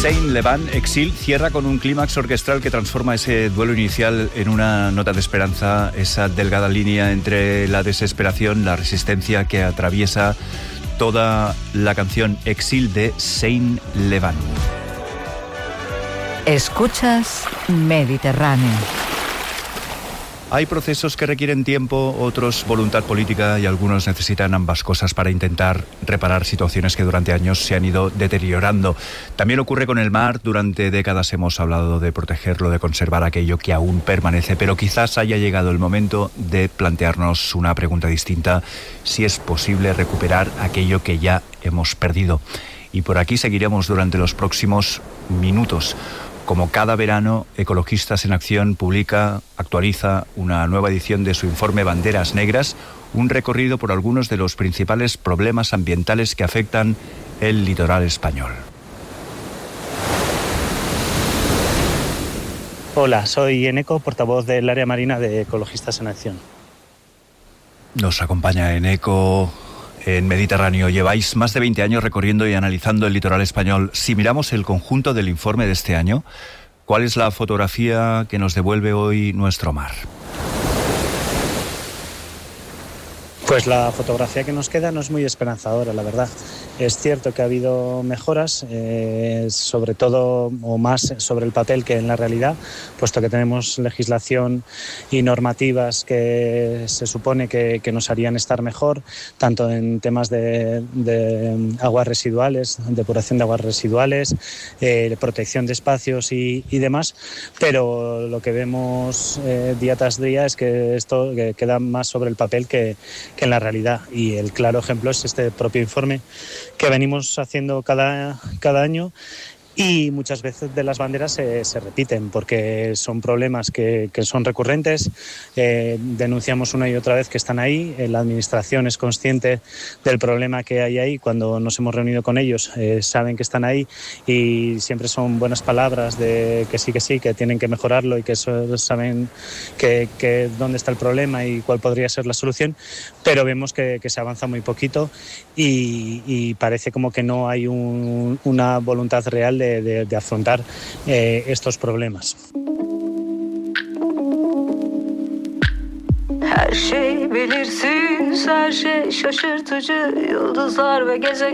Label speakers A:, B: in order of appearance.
A: Saint-Levant, Exil, cierra con un clímax orquestral que transforma ese duelo inicial en una nota de esperanza, esa delgada línea entre la desesperación, la resistencia que atraviesa toda la canción Exil de Saint-Levant.
B: Escuchas Mediterráneo.
A: Hay procesos que requieren tiempo, otros voluntad política y algunos necesitan ambas cosas para intentar reparar situaciones que durante años se han ido deteriorando. También ocurre con el mar. Durante décadas hemos hablado de protegerlo, de conservar aquello que aún permanece, pero quizás haya llegado el momento de plantearnos una pregunta distinta: si es posible recuperar aquello que ya hemos perdido. Y por aquí seguiremos durante los próximos minutos. Como cada verano, Ecologistas en Acción actualiza una nueva edición de su informe Banderas Negras, un recorrido por algunos de los principales problemas ambientales que afectan el litoral español.
C: Hola, soy Eneco, portavoz del área marina de Ecologistas en Acción.
A: Nos acompaña Eneco. En Mediterráneo lleváis más de 20 años recorriendo y analizando el litoral español. Si miramos el conjunto del informe de este año, ¿cuál es la fotografía que nos devuelve hoy nuestro mar?
C: Pues la fotografía que nos queda no es muy esperanzadora, la verdad. Es cierto que ha habido mejoras, sobre todo o más sobre el papel que en la realidad, puesto que tenemos legislación y normativas que se supone que nos harían estar mejor, tanto en temas de aguas residuales, depuración de aguas residuales, protección de espacios y demás, pero lo que vemos día tras día es que esto queda más sobre el papel que en la realidad, y el claro ejemplo es este propio informe que venimos haciendo cada año. Y muchas veces de las banderas se repiten porque son problemas que son recurrentes. Denunciamos una y otra vez que están ahí. La administración es consciente del problema que hay ahí. Cuando nos hemos reunido con ellos saben que están ahí, y siempre son buenas palabras de que sí, que tienen que mejorarlo y que saben que dónde está el problema y cuál podría ser la solución. Pero vemos que se avanza muy poquito y parece como que no hay una voluntad real de afrontar estos problemas.
D: Her şey belirsiz, her şey şaşırtıcı. Yıldızlar ve gezegen